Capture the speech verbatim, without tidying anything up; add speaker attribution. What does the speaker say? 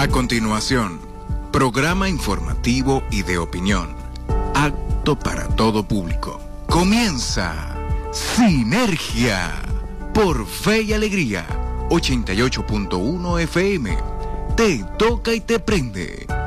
Speaker 1: A continuación, programa informativo y de opinión, apto para todo público. Comienza Sinergia por Fe y Alegría, ochenta y ocho punto uno F M. Te toca y te prende.